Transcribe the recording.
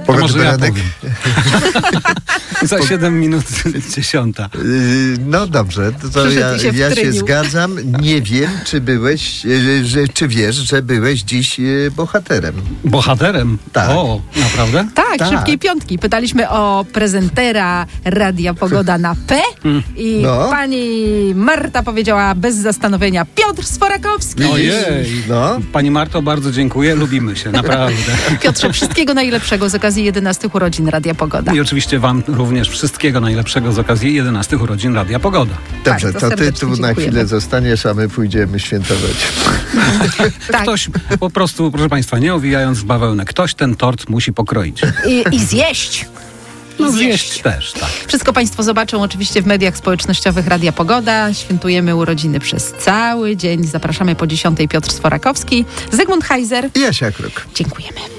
Może baranek? Za 7 minut 10. No dobrze, to ja się zgadzam. Nie wiem, czy byłeś, czy wiesz, że byłeś dziś bohaterem. Bohaterem? Tak. O, naprawdę? Tak, Szybkiej Piątki. Pytaliśmy o prezentera Radia Pogoda na P i pani Marta powiedziała bez zastanowienia Piotr Sforakowski. Ojej. No. Pani Marto, bardzo dziękuję. Lubimy się, naprawdę. Piotrze, wszystkiego najlepszego z okazji 11 urodzin Radia Pogoda. I oczywiście wam również wszystkiego najlepszego z okazji 11 urodzin Radia Pogoda. Dobrze, Tak, to ty tu na chwilę zostaniesz, a my pójdziemy świętować. Tak. Ktoś po prostu, proszę państwa, nie owijając w bawełnę, ktoś ten tort musi pokroić. I zjeść. No zjeść też, tak. Wszystko państwo zobaczą oczywiście w mediach społecznościowych Radia Pogoda. Świętujemy urodziny przez cały dzień. Zapraszamy po 10:00 Piotr Sforakowski, Zygmunt Heiser. I Jasia Kruk. Dziękujemy.